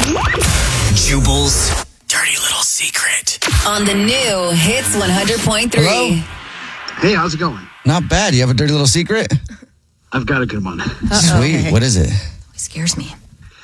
Jubal's dirty little secret. On the new Hits 100.3. Hello? Hey, how's it going? Not bad. You have a dirty little secret? I've got a good one. Sweet. Okay. What is it? It scares me.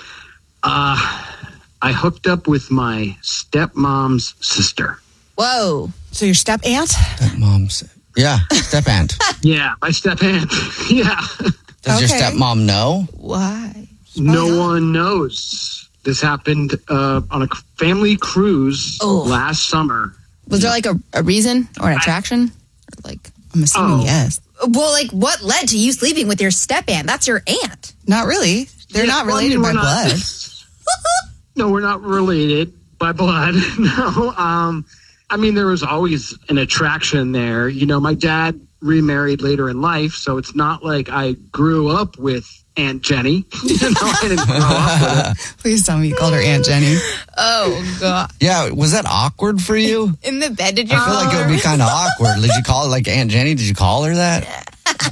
I hooked up with my stepmom's sister. Whoa. So your step aunt? Stepmom's. Yeah, step aunt. Yeah, my step aunt. Yeah. Does your Okay. stepmom know? Why? No one knows. This happened on a family cruise last summer. Was there like a reason or an attraction? Or like, I'm assuming yes. well, like what led to you sleeping with your step aunt? That's your aunt. Not really. They're not Well, I related mean, by we're not- blood. No, we're not related by blood. No. I mean, there was always an attraction there. You know, my dad remarried later in life, so it's not like I grew up with Aunt Jenny. You know, I didn't grow up with her. Please tell me you called her Aunt Jenny. Oh god! Yeah, was that awkward for you? In the bed, did you? I feel like it would be kind of awkward. Did you call her like Aunt Jenny? Did you call her that?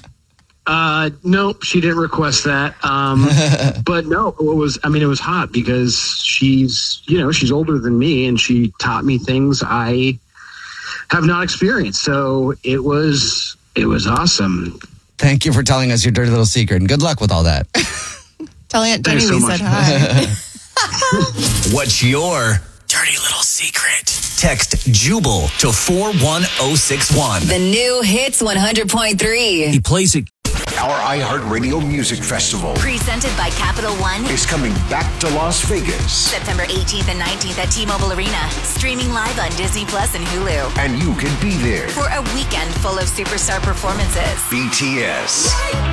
Nope, she didn't request that. But no, it was hot because she's older than me and she taught me things I have not experienced. So it was awesome. Thank you for telling us your dirty little secret, and good luck with all that. Tell Aunt Jenny Thanks so we much. said hi. What's your dirty little secret? Text Jubal to 41061. The new Hits 100.3. He plays it. Our iHeartRadio Music Festival Presented by Capital One. is coming back to Las Vegas, September 18th and 19th at T-Mobile Arena. Streaming live on Disney Plus and Hulu. and you can be there. For a weekend full of superstar performances. BTS,